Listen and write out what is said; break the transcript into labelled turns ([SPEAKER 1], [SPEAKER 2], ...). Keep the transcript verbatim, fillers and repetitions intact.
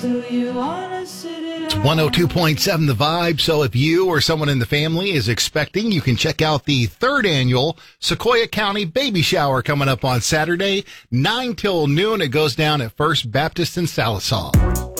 [SPEAKER 1] Do you wanna sit it
[SPEAKER 2] It's one oh two point seven The Vibe. So if you or someone in the family is expecting, you can check out the third annual Sequoia County Baby Shower coming up on Saturday, nine till noon. It goes down at First Baptist in Salisaw.